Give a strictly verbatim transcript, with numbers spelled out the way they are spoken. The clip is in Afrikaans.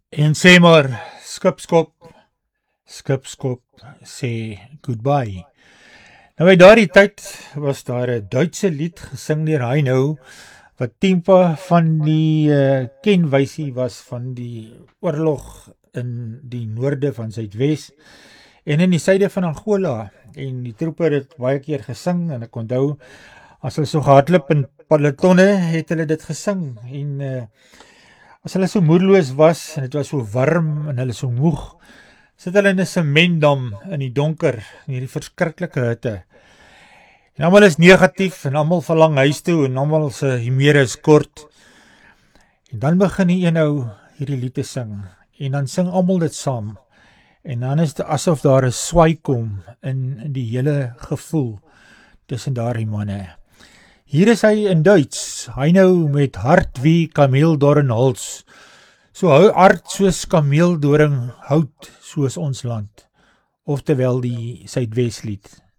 En sê maar, skipskop, skipskop, sê goodbye. Nou by daardie tyd was daar 'n Duitse lied gesing deur Heino, wat tipe van die uh, kenwysie was van die oorlog in die noorde van Suidwes en in die suide van Angola. En die troepe het dit baie keer gesing, en ek onthou, as hulle so gehardloop in pelotonne, het hulle dit gesing. En uh, as hulle so moedeloos was, en het was so warm, en hulle so moeg, sit hulle in 'n sementdam in die donker, in hierdie verskriklike hitte. En almal is negatief, en almal verlang huis toe, en almal se humeur is kort. En dan begin die een ou hierdie lied te sing, en dan sing almal dit saam. En dan is dit asof daar 'n swaai kom in die hele gevoel tussen daardie manne. Hier is hy in Duits, hy nou met hart wie kameeldoringhuls, so hou hart soos kameeldoring hout soos ons land, oftewel die Suidweslied.